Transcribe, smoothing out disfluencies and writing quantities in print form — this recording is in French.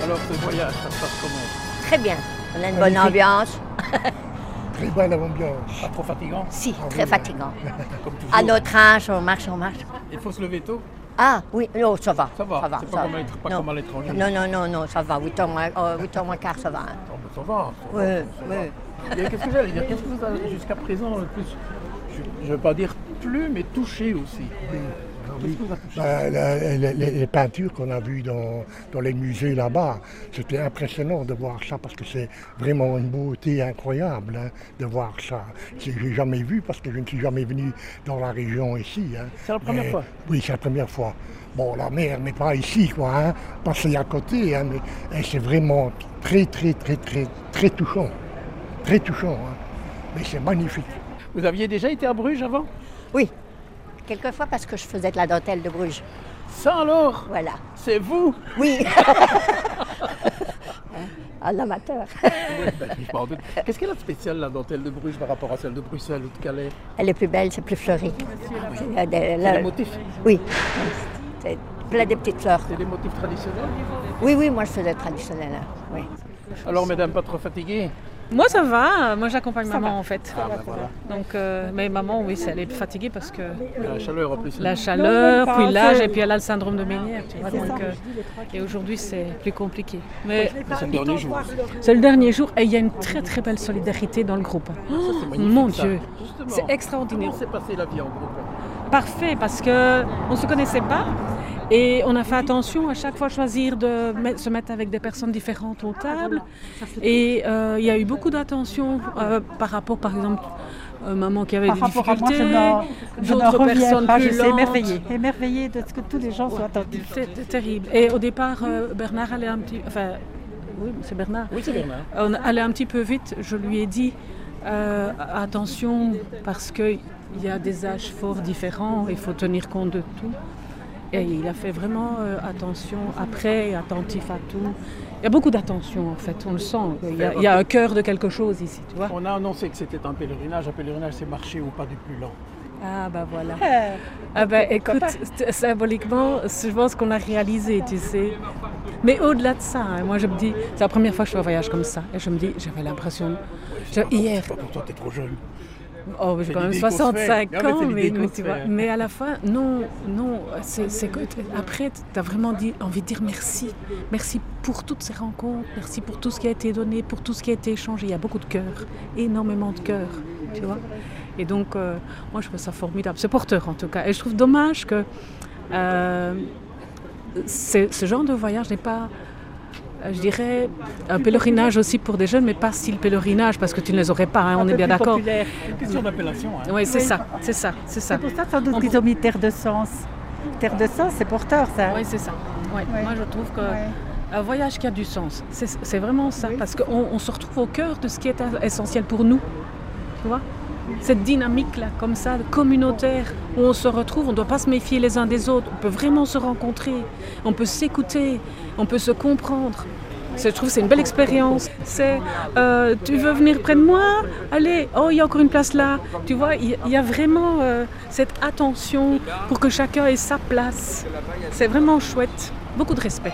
Alors ce voyage, ça se passe comment? Très bien. On a une bonne ambiance. Très bonne ambiance. Pas trop fatigant? Si, très fatigant. Comme toujours. À notre âge, on marche. Il faut se lever tôt? Ah oui, non, ça va. Ça va, c'est pas comme à l'étranger. Non, ça va. 8h moins quart, ça va. Hein. Oh, ben, ça va. Oui. Et qu'est-ce que j'allais dire? Qu'est-ce que vous avez jusqu'à présent le plus, je ne veux pas dire plus, mais touché aussi? Qu'est-ce que vous a touché? Les peintures qu'on a vues dans les musées là-bas, c'était impressionnant de voir ça parce que c'est vraiment une beauté incroyable de voir ça. Je n'ai jamais vu parce que je ne suis jamais venu dans la région ici. C'est la première fois? Oui, c'est la première fois. Bon, la mer n'est pas ici, quoi, parce qu'il y a à côté, et c'est vraiment très touchant. Très touchant, mais c'est magnifique. Vous aviez déjà été à Bruges avant? Oui, quelquefois parce que je faisais de la dentelle de Bruges. Ça alors? Voilà. C'est vous? Oui. Un amateur. Qu'est-ce qu'elle a de spécial la dentelle de Bruges par rapport à celle de Bruxelles ou de Calais? Elle est plus belle, c'est plus fleuri. C'est les motifs? Oui. C'est plein de petites fleurs. C'est des motifs traditionnels? Oui, moi je faisais traditionnel. Oui. Alors mesdames, pas trop fatiguées? Moi ça va, moi j'accompagne maman en fait. Ah ben voilà. Donc, mais maman oui, elle est fatiguée parce que La chaleur en plus. la chaleur, puis l'âge et puis elle a le syndrome de Ménière. Tu vois, donc, et aujourd'hui c'est plus compliqué. Mais C'est le dernier jour. c'est le dernier jour et il y a une très belle solidarité dans le groupe. C'est magnifique, Mon ça. Dieu, Justement, c'est extraordinaire. Comment s'est passée la vie en groupe? Parfait parce qu'on ne se connaissait pas et on a fait attention à chaque fois choisir de se mettre avec des personnes différentes aux tables et il y a eu beaucoup d'attention par rapport par exemple maman qui avait des difficultés, d'autres personnes plus lentes. Émerveillée de ce que tous les gens soient attentifs. C'est terrible. Et au départ Bernard allait un petit... Enfin, oui, c'est Bernard. Oui, c'est Bernard. On allait un petit peu vite, je lui ai dit attention parce qu'il y a des âges forts différents, il faut tenir compte de tout. Et il a fait vraiment attention après, attentif à tout. Il y a beaucoup d'attention en fait, on le sent. Il y a un cœur de quelque chose ici, tu vois. On a annoncé que c'était un pèlerinage. Un pèlerinage, c'est marcher au pas du plus lent. Ah bah voilà. Ah bah écoute, symboliquement, je pense qu'on a réalisé, tu sais. Mais au-delà de ça, moi je me dis, c'est la première fois que je fais un voyage comme ça. Et je me dis, j'avais l'impression, hier... Pour toi, t'es trop jeune. Oh, j'ai quand même 65 ans, mais tu vois. Mais à la fin, non, c'est que après, tu as vraiment envie de dire merci. Merci pour toutes ces rencontres, merci pour tout ce qui a été donné, pour tout ce qui a été échangé. Il y a beaucoup de cœur, énormément de cœur, tu vois. Et donc, moi, je trouve ça formidable. C'est porteur, en tout cas. Et je trouve dommage que ce genre de voyage n'est pas... je dirais un pèlerinage aussi pour des jeunes, mais pas style pèlerinage, parce que tu ne les aurais pas, hein, on est bien d'accord. C'est une question d'appellation. Hein. Oui, c'est ça. C'est pour ça sans doute qu'ils ont mis Terre de Sens. Terre de Sens, c'est porteur, ça. Oui, c'est ça. Ouais. Moi, je trouve qu'un voyage qui a du sens, c'est vraiment ça, parce qu'on se retrouve au cœur de ce qui est essentiel pour nous, tu vois. Cette dynamique-là, comme ça, communautaire, où on se retrouve, on ne doit pas se méfier les uns des autres, on peut vraiment se rencontrer, on peut s'écouter, on peut se comprendre. Je trouve que c'est une belle expérience. C'est, tu veux venir près de moi? Allez, oh, il y a encore une place là. Tu vois, il y a vraiment cette attention pour que chacun ait sa place. C'est vraiment chouette. Beaucoup de respect.